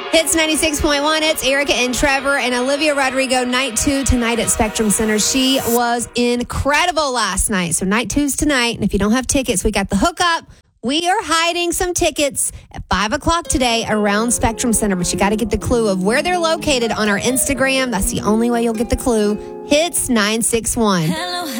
Hits 96.1. It's Erica and Trevor and Olivia Rodrigo. Night 2 tonight at Spectrum Center. She was incredible last night. So night 2's tonight. And if you don't have tickets, we got the hookup. We are hiding some tickets at 5 o'clock today around Spectrum Center. But you got to get the clue of where they're located on our Instagram. That's the only way you'll get the clue. Hits 961.